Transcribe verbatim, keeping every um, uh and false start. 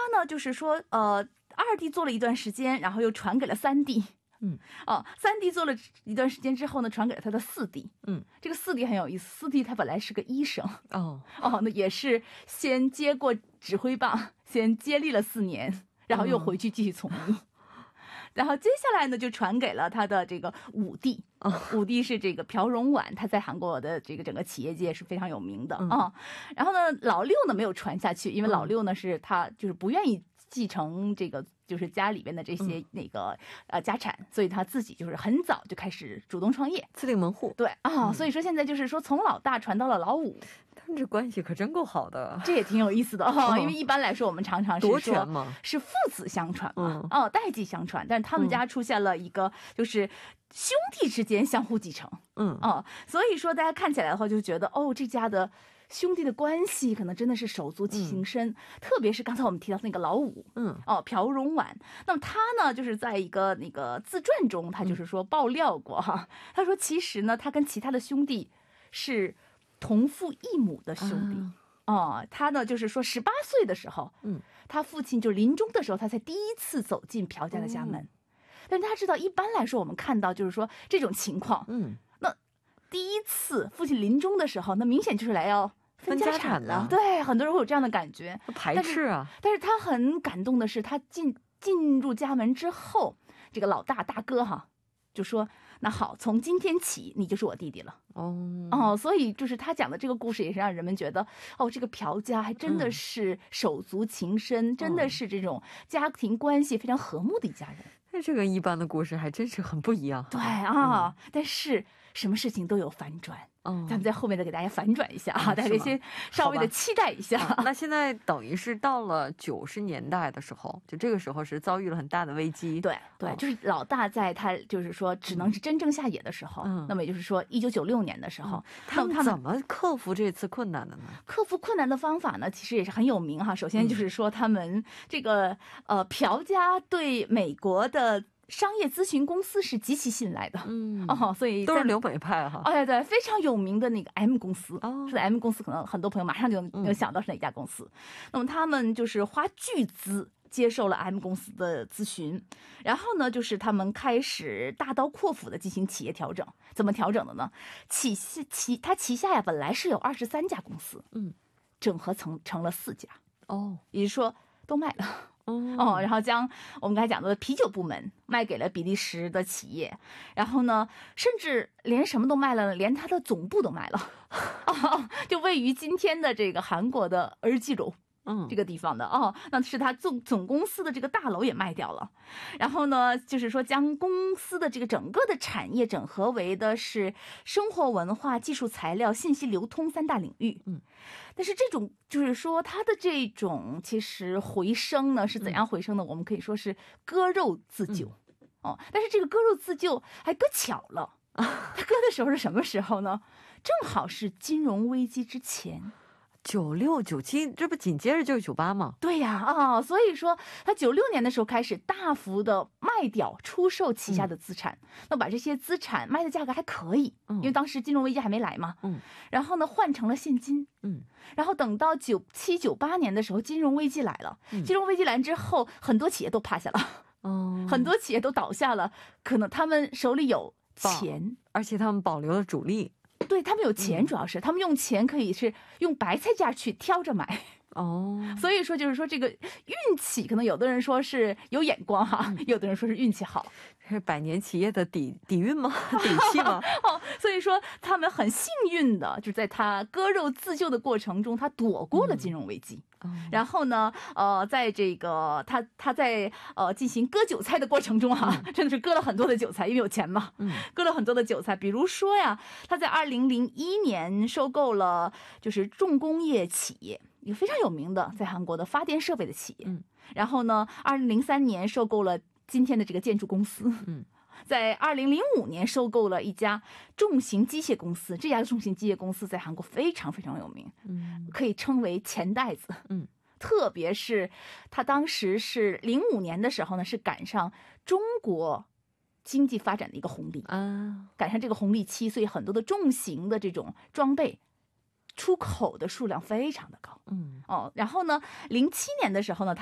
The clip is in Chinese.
呢就是说呃二弟做了一段时间，然后又传给了三弟。 嗯， 哦，三弟做了一段时间之后呢，传给了他的四弟。 嗯， 这个四弟很有意思，四弟他本来是个医生。 哦哦，那也是先接过指挥棒，先接力了四年，然后又回去继续从医。然后接下来呢，就传给了他的这个五弟。 哦五弟是这个朴荣晚，他在韩国的这个整个企业界是非常有名的啊、 嗯哦。然后呢，老六呢没有传下去，因为老六呢是他就是不愿意继承这个就是家里边的这些那个、呃家产，所以他自己就是很早就开始主动创业， 自立门户。 对啊、哦，所以说现在就是说从老大传到了老五。 他们这关系可真够好的， 这也挺有意思的哈、哦，因为一般来说我们常常是说夺权嘛， 是父子相传嘛， 嗯、 哦，代际相传，但是他们家出现了一个就是兄弟之间相互继承， 嗯哦，所以说大家看起来的话就觉得哦，这家的兄弟的关系可能真的是手足情深、嗯，特别是刚才我们提到那个老五， 嗯， 哦，朴荣晚，那么他呢就是在一个那个自传中，他就是说爆料过哈、嗯，他说其实呢他跟其他的兄弟是同父异母的兄弟。啊哦，他呢，就是说十八岁的时候， 嗯， 他父亲就临终的时候，他才第一次走进朴家的家门。嗯、但是他知道，一般来说，我们看到就是说这种情况， 嗯， 那第一次父亲临终的时候，那明显就是来要分家产了。对，很多人会有这样的感觉， 排斥啊。 但是，但是他很感动的是，他进进入家门之后，这个老大大哥哈。就说那好，从今天起你就是我弟弟了。 哦哦，所以就是他讲的这个故事也是让人们觉得哦，这个朴家还真的是手足情深、嗯、真的是这种家庭关系非常和睦的一家人。 那这个一般的故事还真是很不一样。 对啊、嗯、但是什么事情都有反转。嗯，咱们在后面再给大家反转一下啊，大家先稍微的期待一下。 啊、那现在等于是到了九十年代的时候，就这个时候是遭遇了很大的危机。 对对、哦，就是老大在他就是说只能是真正下野的时候，嗯、那么也就是说一九九六年的时候，嗯、 他们怎么克服这次困难的呢？ 克服困难的方法呢，其实也是很有名哈。首先就是说他们这个、嗯、呃朴家对美国的商业咨询公司是极其信赖的， 嗯哦，所以都是留美派哈。 哎对，非常有名的那个 M 公司， 哦， 是 M 公司，可能很多朋友马上就就想到是哪家公司。嗯、那么他们就是花巨资接受了 M 公司的咨询，然后呢，就是他们开始大刀阔斧的进行企业调整。怎么调整的呢？旗下旗他旗下呀本来是有二十三家公司，嗯，整合成成了四家， 哦， 也就是说都卖了。哦，然后将我们刚才讲的啤酒部门卖给了比利时的企业，然后呢，甚至连什么都卖了，连它的总部都卖了，哦，就位于今天的这个韩国的尔济州。嗯，这个地方的哦，那是他总总公司的这个大楼也卖掉了，然后呢，就是说将公司的这个整个的产业整合为的是生活文化、技术材料、信息流通三大领域。嗯，但是这种就是说它的这种其实回升呢是怎样回升呢？嗯、我们可以说是割肉自救、嗯、哦，但是这个割肉自救还割巧了，他割的时候是什么时候呢？正好是金融危机之前。 九六九七，这不紧接着就是九八吗？ 对呀，啊、哦，所以说他九六年的时候开始大幅的卖掉、出售旗下的资产，嗯、那把这些资产卖的价格还可以，嗯、因为当时金融危机还没来嘛，嗯，然后呢换成了现金，嗯，然后等到九七九八年的时候，金融危机来了，嗯、金融危机来之后，很多企业都趴下了，哦，很多企业都倒下了，可能他们手里有钱， 而且他们保留了主力。 对，他们有钱，主要是、嗯、他们用钱可以是用白菜价去挑着买哦，所以说就是说这个运气，可能有的人说是有眼光哈，嗯、有的人说是运气好， 是百年企业的底底蕴吗？底气吗？ 哦，所以说他们很幸运的，就在他割肉自救的过程中，他躲过了金融危机。嗯、然后呢，呃，在这个他他在呃进行割韭菜的过程中哈、啊，嗯、真的是割了很多的韭菜，因为有钱嘛，嗯，割了很多的韭菜。比如说呀，他在二零零一年收购了就是重工业企业，一个非常有名的在韩国的发电设备的企业。嗯，然后呢，二零零三年收购了今天的这个建筑公司。嗯。在二零零五年收购了一家重型机械公司，这家重型机械公司在韩国非常非常有名，嗯，可以称为钱袋子，嗯，特别是他当时是零五年的时候呢，是赶上中国经济发展的一个红利啊，赶上这个红利期，所以很多的重型的这种装备出口的数量非常的高，嗯，哦，然后呢，零七年的时候呢。